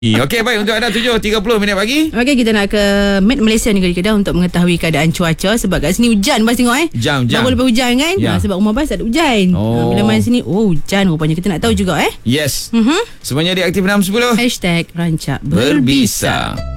Okey, baik, untuk anda 7.30 minit pagi. Okey, kita nak ke Met Malaysia Negeri Kedah untuk mengetahui keadaan cuaca. Sebab kat sini hujan, Bas tengok Jam. baru lepas hujan kan. Ya. Sebab rumah Bas tak ada hujan. Bila main sini, hujan rupanya. Kita nak tahu juga Yes. Semuanya di Aktif 610. #Rancak Berbisa.